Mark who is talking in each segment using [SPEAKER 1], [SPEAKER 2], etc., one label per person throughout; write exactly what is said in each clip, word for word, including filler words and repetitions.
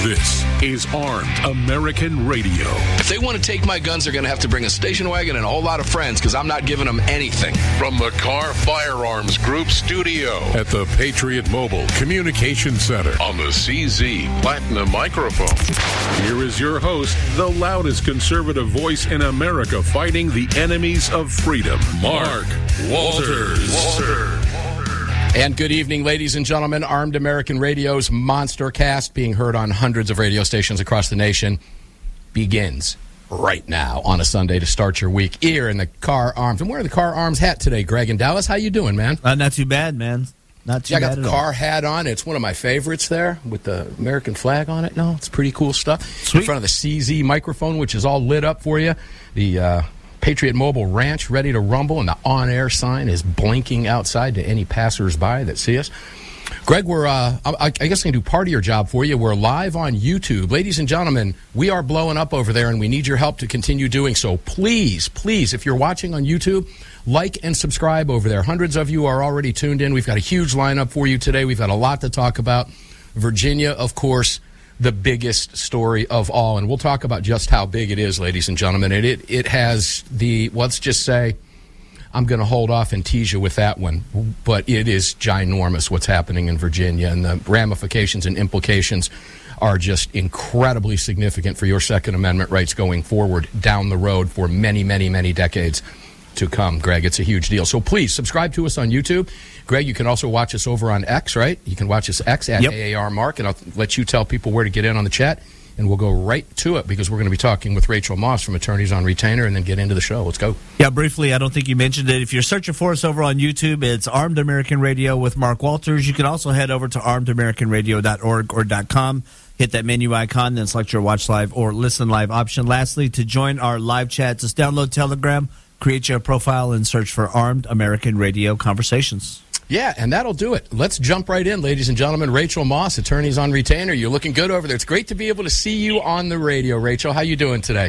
[SPEAKER 1] This is Armed American Radio.
[SPEAKER 2] If they want to take my guns, they're going to have to bring a station wagon and a whole lot of friends, because I'm not giving them anything.
[SPEAKER 1] From the Car Firearms Group studio at the Patriot Mobile Communication Center on the C Z Platinum microphone. Here is your host, the loudest conservative voice in America fighting the enemies of freedom, Mark Walters. Walters.
[SPEAKER 3] And good evening, ladies and gentlemen. Armed American Radio's Monster Cast, being heard on hundreds of radio stations across the nation, begins right now on a Sunday to start your week here in the Car Arms. I'm wearing the Car Arms hat today, Greg in Dallas. How you doing, man?
[SPEAKER 4] Uh, not too bad, man. Not too
[SPEAKER 3] yeah,
[SPEAKER 4] bad.
[SPEAKER 3] I got the car all. hat on. It's one of my favorites there with the American flag on it. No, it's pretty cool stuff.
[SPEAKER 4] Sweet.
[SPEAKER 3] In front of the C Z microphone, which is all lit up for you. The uh, Patriot Mobile Ranch ready to rumble, and the on-air sign is blinking outside to any passers-by that see us. Greg, we're, uh, I, I guess I can do part of your job for you. We're live on YouTube. Ladies and gentlemen, we are blowing up over there, and we need your help to continue doing so. Please, please, if you're watching on YouTube, like and subscribe over there. Hundreds of you are already tuned in. We've got a huge lineup for you today. We've got a lot to talk about. Virginia, of course, the biggest story of all, and we'll talk about just how big it is, ladies and gentlemen. And it, it has the, let's just say, I'm going to hold off and tease you with that one, but it is ginormous what's happening in Virginia, and the ramifications and implications are just incredibly significant for your Second Amendment rights going forward down the road for many, many, many decades to come, Greg. It's a huge deal. So please subscribe to us on YouTube. Greg, you can also watch us over on X, right? You can watch us X at yep. A A R Mark, and I'll let you tell people where to get in on the chat, and we'll go right to it because we're going to be talking with Rachel Moss from Attorneys on Retainer and then get into the show. Let's go.
[SPEAKER 4] Yeah, briefly, I don't think you mentioned it. If you're searching for us over on YouTube, it's Armed American Radio with Mark Walters. You can also head over to armed american radio dot org or .com. Hit that menu icon, then select your watch live or listen live option. Lastly, to join our live chat, just download Telegram, create your profile, and search for Armed American Radio Conversations.
[SPEAKER 3] Yeah, and that'll do it. Let's jump right in, ladies and gentlemen. Rachel Moss, Attorneys on Retainer. You're looking good over there. It's great to be able to see you on the radio, Rachel. How you doing today?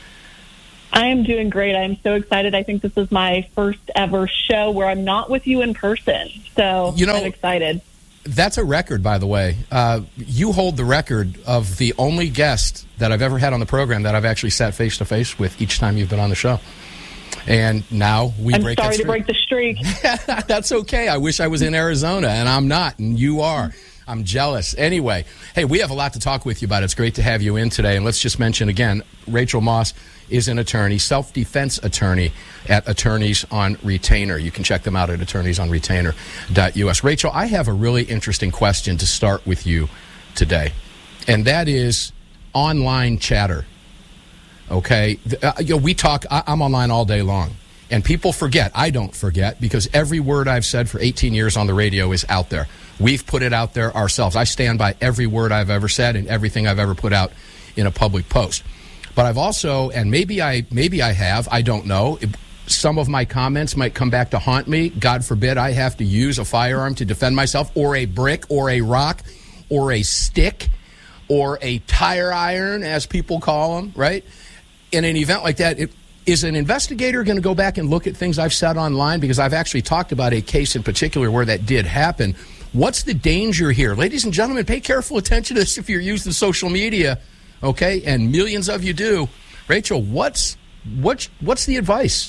[SPEAKER 5] I am doing great. I'm so excited. I think this is my first ever show where I'm not with you in person, so
[SPEAKER 3] you know,
[SPEAKER 5] I'm excited.
[SPEAKER 3] That's a record, by the way. Uh, you hold the record of the only guest that I've ever had on the program that I've actually sat face-to-face with each time you've been on the show. And now we
[SPEAKER 5] I'm
[SPEAKER 3] break
[SPEAKER 5] sorry
[SPEAKER 3] that
[SPEAKER 5] to break the streak.
[SPEAKER 3] That's okay. I wish I was in Arizona, and I'm not, and you are. I'm jealous. Anyway, hey, we have a lot to talk with you about. It's great to have you in today. And let's just mention again, Rachel Moss is an attorney, self-defense attorney at Attorneys on Retainer. You can check them out at attorneys on retainer dot U S. Rachel, I have a really interesting question to start with you today, and that is online chatter. Okay, uh, you know, we talk, I, I'm online all day long, and people forget. I don't forget, because every word I've said for eighteen years on the radio is out there. We've put it out there ourselves. I stand by every word I've ever said and everything I've ever put out in a public post. But I've also, and maybe I maybe I have, I don't know, some of my comments might come back to haunt me. God forbid I have to use a firearm to defend myself, or a brick, or a rock, or a stick, or a tire iron, as people call them, right? In an event like that, it, is an investigator going to go back and look at things I've said online? Because I've actually talked about a case in particular where that did happen. What's the danger here? Ladies and gentlemen, pay careful attention to this if you're using social media, okay? And millions of you do. Rachel, what's what's, what's the advice?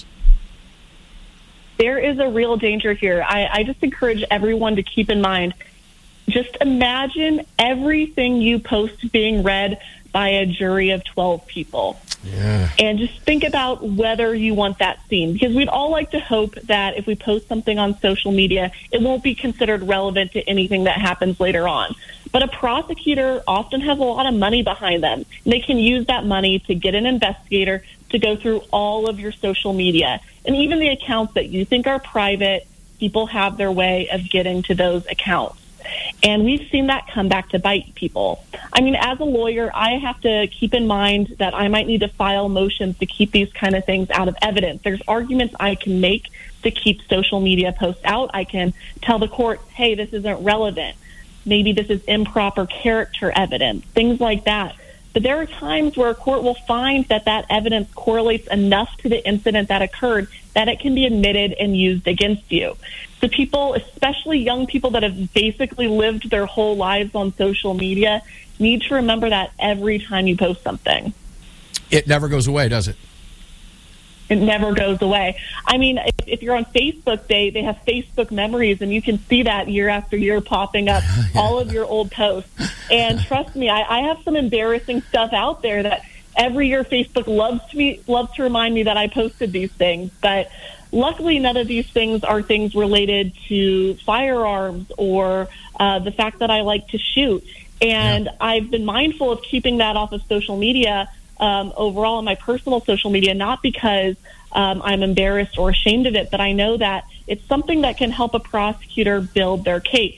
[SPEAKER 5] There is a real danger here. I, I just encourage everyone to keep in mind, just imagine everything you post being read by a jury of twelve people.
[SPEAKER 3] Yeah.
[SPEAKER 5] And just think about whether you want that seen, because we'd all like to hope that if we post something on social media, it won't be considered relevant to anything that happens later on. But a prosecutor often has a lot of money behind them. They can use that money to get an investigator to go through all of your social media. And even the accounts that you think are private, people have their way of getting to those accounts. And we've seen that come back to bite people. I mean, as a lawyer, I have to keep in mind that I might need to file motions to keep these kind of things out of evidence. There's arguments I can make to keep social media posts out. I can tell the court, hey, this isn't relevant. Maybe this is improper character evidence, things like that. But there are times where a court will find that that evidence correlates enough to the incident that occurred that it can be admitted and used against you. So people, especially young people that have basically lived their whole lives on social media, need to remember that every time you post something.
[SPEAKER 3] It never goes away, does it?
[SPEAKER 5] It never goes away. I mean, if, if you're on Facebook, they, they have Facebook memories, and you can see that year after year popping up, all of your old posts. And trust me, I, I have some embarrassing stuff out there that every year Facebook loves to me, loves to remind me that I posted these things. But luckily, none of these things are things related to firearms or uh, the fact that I like to shoot. And yeah. I've been mindful of keeping that off of social media Um, overall on my personal social media, not because um, I'm embarrassed or ashamed of it, but I know that it's something that can help a prosecutor build their case.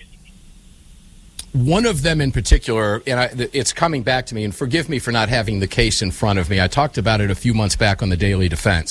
[SPEAKER 3] One of them in particular, and I, it's coming back to me, and forgive me for not having the case in front of me, I talked about it a few months back on the Daily Defense,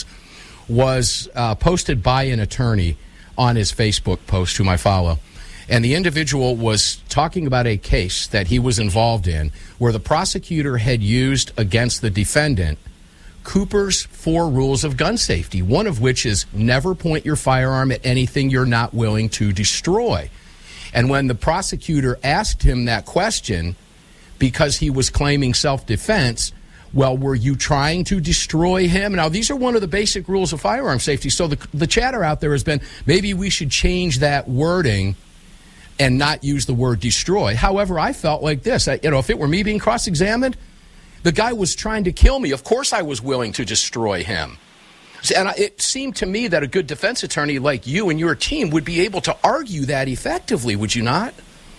[SPEAKER 3] was uh, posted by an attorney on his Facebook post, whom I follow. And the individual was talking about a case that he was involved in where the prosecutor had used against the defendant Cooper's four rules of gun safety, one of which is never point your firearm at anything you're not willing to destroy. And when the prosecutor asked him that question, because he was claiming self-defense, well, were you trying to destroy him? Now, these are one of the basic rules of firearm safety. So the, the chatter out there has been, maybe we should change that wording and not use the word destroy. However, I felt like this. I, you know, if it were me being cross-examined, the guy was trying to kill me. Of course I was willing to destroy him. And I, it seemed to me that a good defense attorney like you and your team would be able to argue that effectively, would you not?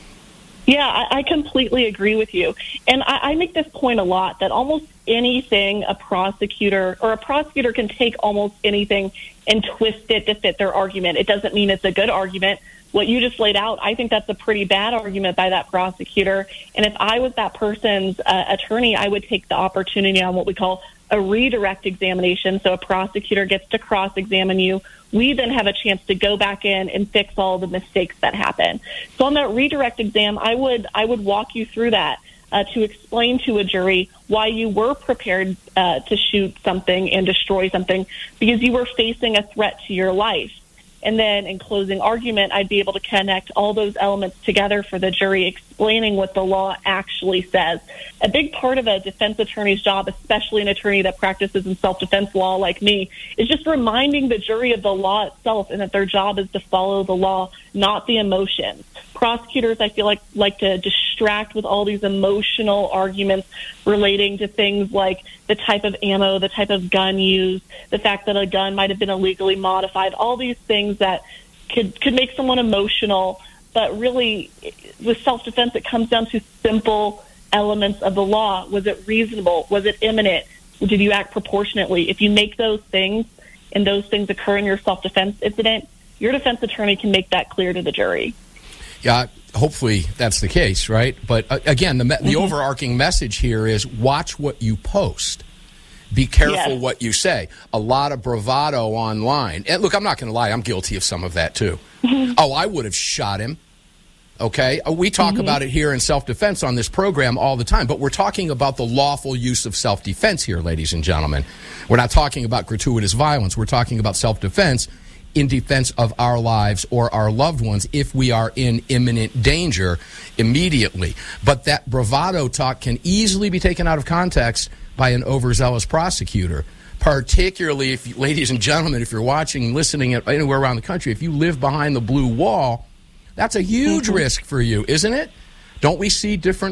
[SPEAKER 5] Yeah, I, I completely agree with you. And I, I make this point a lot, that almost anything a prosecutor, or a prosecutor can take almost anything and twist it to fit their argument. It doesn't mean it's a good argument. What you just laid out, I think that's a pretty bad argument by that prosecutor. And if I was that person's uh, attorney, I would take the opportunity on what we call a redirect examination. So a prosecutor gets to cross-examine you. We then have a chance to go back in and fix all the mistakes that happen. So on that redirect exam, I would I would walk you through that uh, to explain to a jury why you were prepared uh, to shoot something and destroy something, because you were facing a threat to your life. And then in closing argument, I'd be able to connect all those elements together for the jury, explaining what the law actually says. A big part of a defense attorney's job, especially an attorney that practices in self-defense law like me, is just reminding the jury of the law itself and that their job is to follow the law, not the emotions. Prosecutors, I feel like, like to distract with all these emotional arguments relating to things like the type of ammo, the type of gun used, the fact that a gun might have been illegally modified, all these things that could could make someone emotional. But really, with self-defense, it comes down to simple elements of the law. Was it reasonable? Was it imminent? Did you act proportionately? If you make those things and those things occur in your self-defense incident, your defense attorney can make that clear to the jury.
[SPEAKER 3] Yeah, hopefully that's the case, right? But uh, again, the me- the mm-hmm. overarching message here is watch what you post. Be careful yes. what you say. A lot of bravado online. And look, I'm not going to lie. I'm guilty of some of that, too. Mm-hmm. Oh, I would have shot him. Okay? We talk mm-hmm. about it here in self-defense on this program all the time, but we're talking about the lawful use of self-defense here, ladies and gentlemen. We're not talking about gratuitous violence. We're talking about self-defense in defense of our lives or our loved ones if we are in imminent danger immediately. But that bravado talk can easily be taken out of context by an overzealous prosecutor, particularly if, ladies and gentlemen, if you're watching, listening anywhere around the country, if you live behind the blue wall, that's a huge mm-hmm. risk for you, isn't it? Don't we see different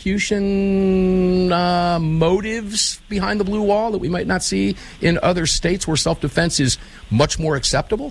[SPEAKER 3] prosecution uh, motives behind the blue wall that we might not see in other states where self-defense is much more acceptable?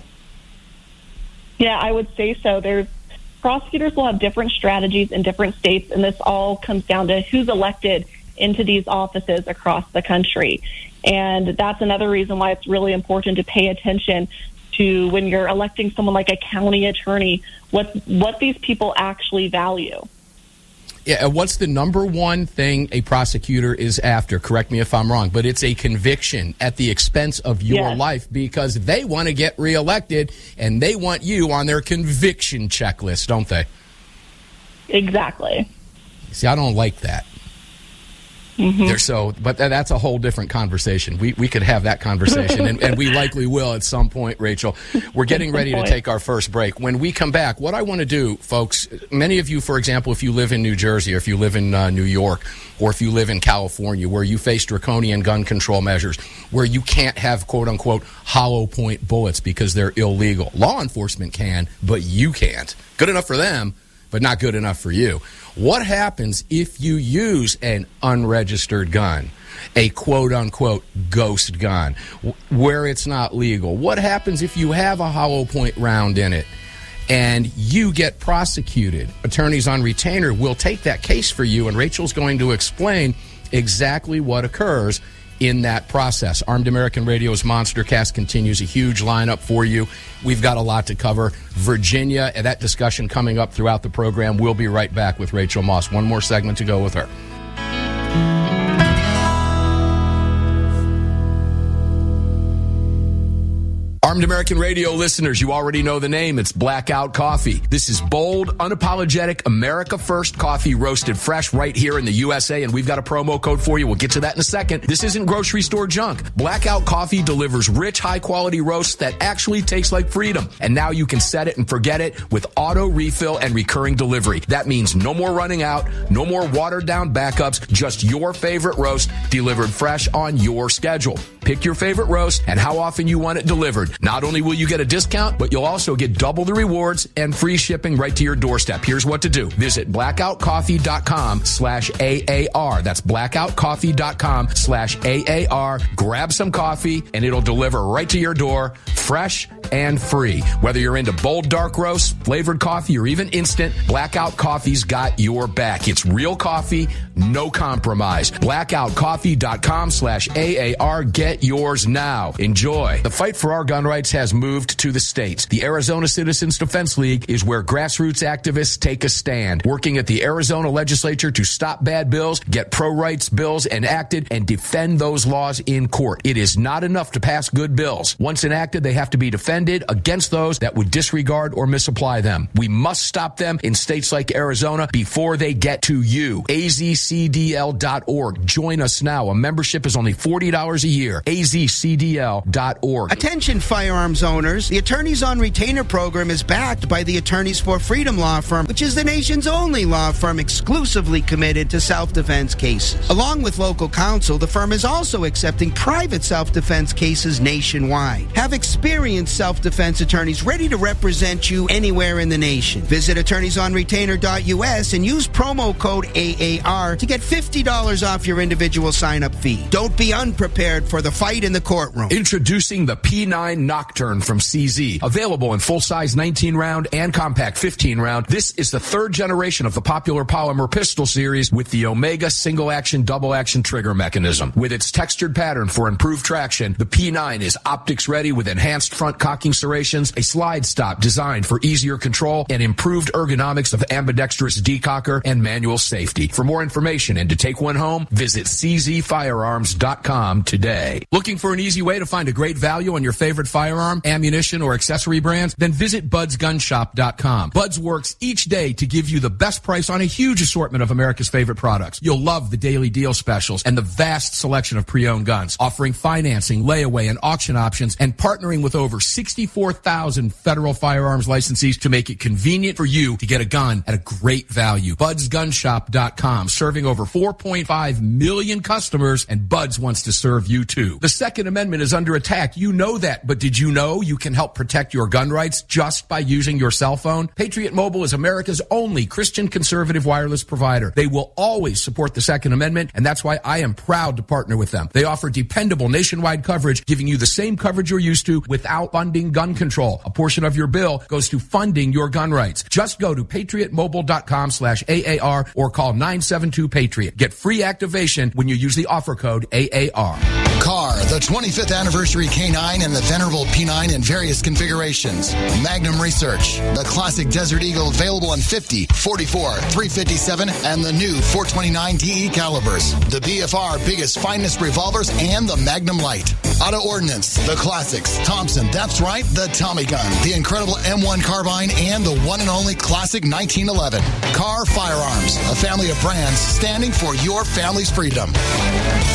[SPEAKER 5] Yeah, I would say so. There's prosecutors will have different strategies in different states, and this all comes down to who's elected into these offices across the country. And that's another reason why it's really important to pay attention to when you're electing someone like a county attorney, what what these people actually value.
[SPEAKER 3] Yeah, what's the number one thing a prosecutor is after? Correct me if I'm wrong, but it's a conviction at the expense of your yes. life, because they want to get reelected and they want you on their conviction checklist, don't they?
[SPEAKER 5] Exactly.
[SPEAKER 3] See, I don't like that.
[SPEAKER 5] Mm-hmm.
[SPEAKER 3] They're so, but that's a whole different conversation. We we could have that conversation, and, and we likely will at some point, Rachel. We're getting ready to take our first break. When we come back, what I want to do, folks, many of you, for example, if you live in New Jersey, or if you live in uh, New York, or if you live in California, where you face draconian gun control measures, where you can't have, quote-unquote, hollow point bullets because they're illegal. Law enforcement can, but you can't. Good enough for them, but not good enough for you. What happens if you use an unregistered gun, a quote-unquote ghost gun, where it's not legal? What happens if you have a hollow point round in it and you get prosecuted? Attorneys on retainer will take that case for you, and Rachel's going to explain exactly what occurs in that process. Armed American Radio's Monster Cast continues, a huge lineup for you. We've got a lot to cover. Virginia, and that discussion coming up throughout the program. We'll be right back with Rachel Moss. One more segment to go with her. Armed American Radio listeners, you already know the name. It's Blackout Coffee. This is bold, unapologetic, America First coffee roasted fresh right here in the U S A, and we've got a promo code for you. We'll get to that in a second. This isn't grocery store junk. Blackout Coffee delivers rich, high-quality roasts that actually taste like freedom. And now you can set it and forget it with auto refill and recurring delivery. That means no more running out, no more watered-down backups, just your favorite roast delivered fresh on your schedule. Pick your favorite roast and how often you want it delivered. Not only will you get a discount, but you'll also get double the rewards and free shipping right to your doorstep. Here's what to do. Visit blackoutcoffee.com slash AAR. That's blackoutcoffee.com slash AAR. Grab some coffee and it'll deliver right to your door, fresh and free. Whether you're into bold dark roast, flavored coffee, or even instant, Blackout Coffee's got your back. It's real coffee, no compromise. blackoutcoffee.com slash AAR. Get yours now. Enjoy. The fight for our gun rights has moved to the states. The Arizona Citizens Defense League is where grassroots activists take a stand, working at the Arizona legislature to stop bad bills, get pro-rights bills enacted, and defend those laws in court. It is not enough to pass good bills. Once enacted, they have to be defended against those that would disregard or misapply them. We must stop them in states like Arizona before they get to you. A Z C D L dot org. Join us now. A membership is only forty dollars a year. A Z C D L dot org.
[SPEAKER 6] Attention firearms owners. The Attorneys on Retainer program is backed by the Attorneys for Freedom law firm, which is the nation's only law firm exclusively committed to self-defense cases. Along with local counsel, the firm is also accepting private self-defense cases nationwide. Have experienced self-defense attorneys ready to represent you anywhere in the nation. Visit attorneys on retainer dot U S and use promo code A A R to get fifty dollars off your individual sign-up fee. Don't be unprepared for the fight in the courtroom.
[SPEAKER 2] Introducing the P nine Nocturne from C Z. Available in full-size nineteen round and compact fifteen round. This is the third generation of the popular polymer pistol series with the Omega single-action, double-action trigger mechanism. With its textured pattern for improved traction, the P nine is optics-ready with enhanced front cocking serrations, a slide stop designed for easier control, and improved ergonomics of ambidextrous decocker and manual safety. For more information and to take one home, visit C Z firearms dot com today. Looking for an easy way to find a great value on your favorite firearm, ammunition, or accessory brands? Then visit buds gun shop dot com. Buds works each day to give you the best price on a huge assortment of America's favorite products. You'll love the daily deal specials and the vast selection of pre-owned guns, offering financing, layaway, and auction options, and partnering with over sixty-four thousand federal firearms licensees to make it convenient for you to get a gun at a great value. buds gun shop dot com, serving over four point five million customers, and Buds wants to serve you too. The Second Amendment is under attack. You know that, but did you know you can help protect your gun rights just by using your cell phone? Patriot Mobile is America's only Christian conservative wireless provider. They will always support the Second Amendment, and that's why I am proud to partner with them. They offer dependable nationwide coverage, giving you the same coverage you're used to without funding gun control. A portion of your bill goes to funding your gun rights. Just go to patriot mobile dot com slash A A R or call nine seven two Patriot. Get free activation when you use the offer code A A R.
[SPEAKER 7] Car, the twenty-fifth anniversary K nine and the venerable P nine in various configurations. Magnum Research, the classic Desert Eagle available in fifty, forty-four, three fifty-seven, and the new four twenty-nine D E calibers. The B F R biggest finest revolvers and the Magnum Light. Auto Ordnance, the classics. Thompson, that's right, the Tommy gun, the incredible M one carbine, and the one and only classic nineteen eleven. Carr Firearms, a family of brands standing for your family's freedom.